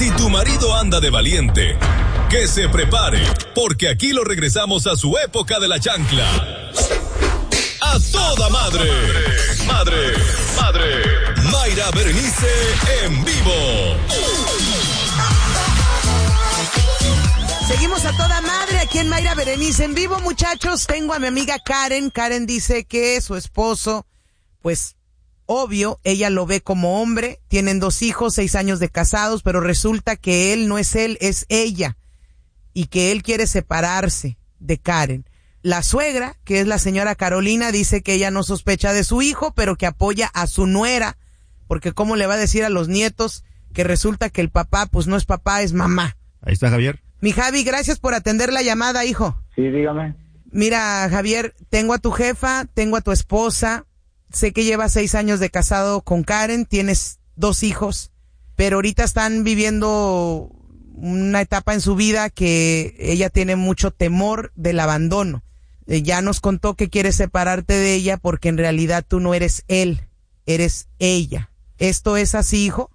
Si tu marido anda de valiente, que se prepare, porque aquí lo regresamos a su época de la chancla. ¡A toda madre! Mayra Berenice en vivo. Seguimos a toda madre aquí en Mayra Berenice en vivo, muchachos. Tengo a mi amiga Karen. Karen dice que su esposo, pues, obvio, ella lo ve como hombre. Tienen 2 hijos, 6 años de casados, pero resulta que él no es él, es ella. Y que él quiere separarse de Karen. La suegra, que es la señora Carolina, dice que ella no sospecha de su hijo, pero que apoya a su nuera, porque cómo le va a decir a los nietos que resulta que el papá, pues no es papá, es mamá. Ahí está Javier. Mi Javi, gracias por atender la llamada, hijo. Sí, dígame. Mira, Javier, tengo a tu jefa, tengo a tu esposa, sé que llevas 6 años de casado con Karen, tienes 2 hijos, pero ahorita están viviendo una etapa en su vida que ella tiene mucho temor del abandono. Ya nos contó que quiere separarte de ella porque en realidad tú no eres él, eres ella. ¿Esto es así, hijo?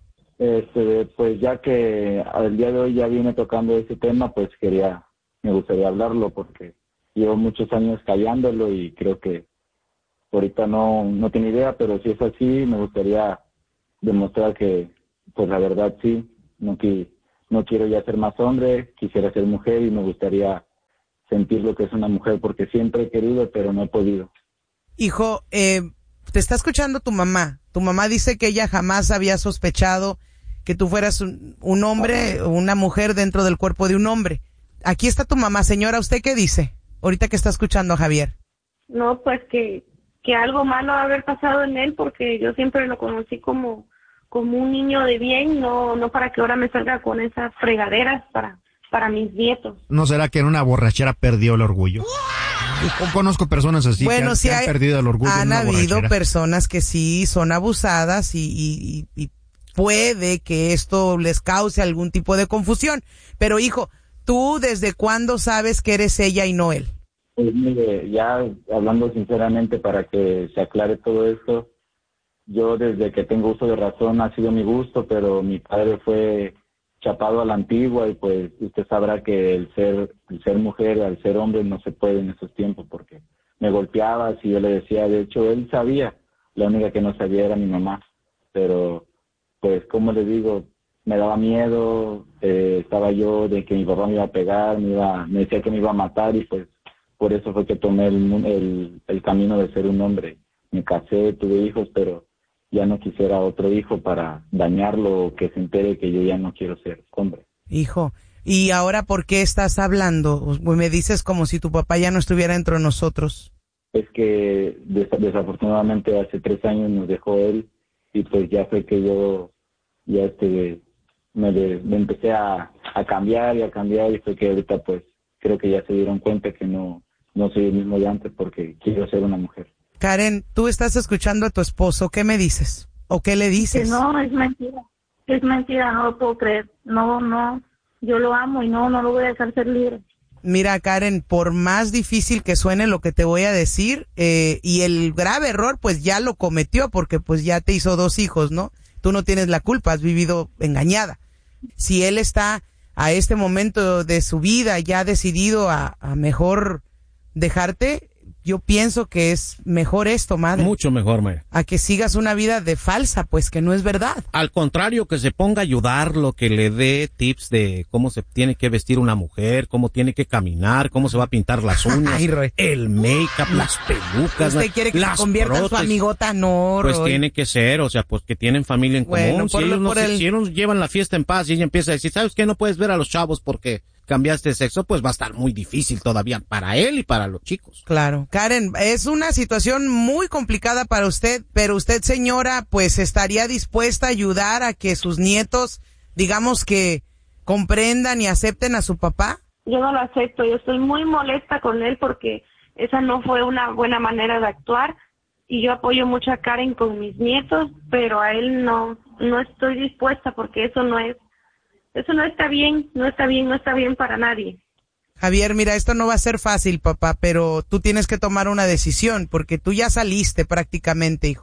Pues ya que al día de hoy ya viene tocando ese tema, pues me gustaría hablarlo porque llevo muchos años callándolo y creo que ahorita no tiene idea, pero si es así, me gustaría demostrar que, pues la verdad sí, no quiero ya ser más hombre, quisiera ser mujer y me gustaría sentir lo que es una mujer porque siempre he querido, pero no he podido. Hijo, te está escuchando tu mamá. Tu mamá dice que ella jamás había sospechado que tú fueras un hombre o una mujer dentro del cuerpo de un hombre. Aquí está tu mamá, señora, ¿usted qué dice? Ahorita que está escuchando a Javier. No, pues que algo malo va a haber pasado en él porque yo siempre lo conocí como un niño de bien, no para que ahora me salga con esas fregaderas para mis nietos. ¿No será que en una borrachera perdió el orgullo? Yo conozco personas así que han perdido el orgullo. Han habido personas que sí son abusadas y puede que esto les cause algún tipo de confusión. Pero hijo, ¿tú desde cuándo sabes que eres ella y no él? Pues mire, ya hablando sinceramente para que se aclare todo esto, yo desde que tengo uso de razón ha sido mi gusto, pero mi padre fue chapado a la antigua y pues usted sabrá que el ser mujer al ser hombre no se puede en esos tiempos porque me golpeaba, si yo le decía, de hecho él sabía, la única que no sabía era mi mamá, pero pues como le digo, me daba miedo, estaba yo de que mi papá me iba a pegar, me decía que me iba a matar y pues por eso fue que tomé el camino de ser un hombre. Me casé, tuve hijos, pero ya no quisiera otro hijo para dañarlo o que se entere que yo ya no quiero ser hombre. Hijo, ¿y ahora por qué estás hablando? Me dices como si tu papá ya no estuviera entre nosotros. Es que desafortunadamente hace 3 años nos dejó él y pues ya fue que yo ya me empecé a cambiar y fue que ahorita pues creo que ya se dieron cuenta que no soy el mismo de antes porque quiero ser una mujer. Karen, tú estás escuchando a tu esposo, ¿qué me dices? ¿O qué le dices? Que no, es mentira, no lo puedo creer, no, yo lo amo y no lo voy a dejar ser libre. Mira, Karen, por más difícil que suene lo que te voy a decir, y el grave error, pues ya lo cometió, porque pues ya te hizo 2 hijos, ¿no? Tú no tienes la culpa, has vivido engañada. Si él está a este momento de su vida ya decidido a mejor dejarte, yo pienso que es mejor esto, madre. Mucho mejor, madre. A que sigas una vida de falsa, pues que no es verdad. Al contrario, que se ponga a ayudarlo, que le dé tips de cómo se tiene que vestir una mujer, cómo tiene que caminar, cómo se va a pintar las uñas, el make-up, las pelucas. ¿Usted quiere que se convierta en su amigota? No, pues Roy. tiene que ser, o sea, pues que tienen familia en común. Si ellos llevan la fiesta en paz y ella empieza a decir, ¿sabes qué? No puedes ver a los chavos porque cambiaste de sexo, pues va a estar muy difícil todavía para él y para los chicos. Claro. Karen, es una situación muy complicada para usted, pero usted, señora, pues estaría dispuesta a ayudar a que sus nietos, digamos que comprendan y acepten a su papá. Yo no lo acepto, yo estoy muy molesta con él porque esa no fue una buena manera de actuar y yo apoyo mucho a Karen con mis nietos, pero a él no estoy dispuesta porque eso no está bien, no está bien para nadie. Javier, mira, esto no va a ser fácil, papá, pero tú tienes que tomar una decisión, porque tú ya saliste prácticamente, hijo.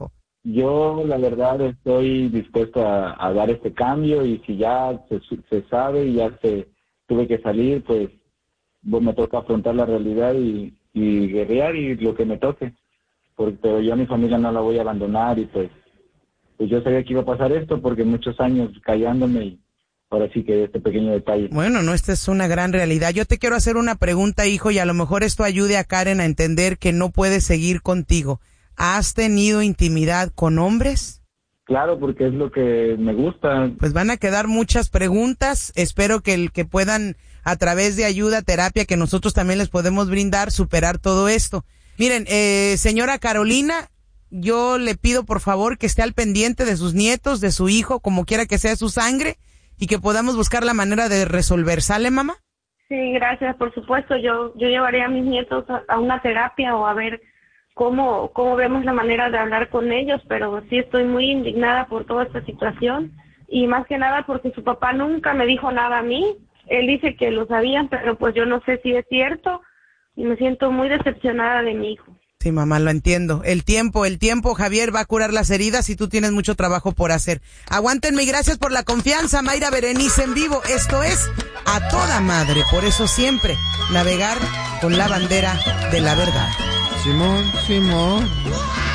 Yo, la verdad, estoy dispuesto a dar este cambio, y si ya se sabe y ya tuve que salir, pues me toca afrontar la realidad y guerrear y lo que me toque. Pero yo a mi familia no la voy a abandonar, y pues yo sabía que iba a pasar esto porque muchos años callándome, y ahora sí que este pequeño detalle. Bueno, no, esta es una gran realidad. Yo te quiero hacer una pregunta, hijo, y a lo mejor esto ayude a Karen a entender que no puede seguir contigo. ¿Has tenido intimidad con hombres? Claro, porque es lo que me gusta. Pues van a quedar muchas preguntas. Espero que puedan, a través de ayuda, terapia, que nosotros también les podemos brindar, superar todo esto. Miren, señora Carolina, yo le pido por favor que esté al pendiente de sus nietos, de su hijo, como quiera que sea su sangre, y que podamos buscar la manera de resolver. ¿Sale, mamá? Sí, gracias, por supuesto. Yo llevaría a mis nietos a una terapia, o a ver cómo vemos la manera de hablar con ellos, pero sí estoy muy indignada por toda esta situación, y más que nada porque su papá nunca me dijo nada a mí. Él dice que lo sabían, pero pues yo no sé si es cierto, y me siento muy decepcionada de mi hijo. Sí, mamá, lo entiendo. El tiempo, Javier, va a curar las heridas, y tú tienes mucho trabajo por hacer. Aguántenme y gracias por la confianza. Mayra Berenice en vivo. Esto es A Toda Madre. Por eso siempre navegar con la bandera de la verdad. Simón.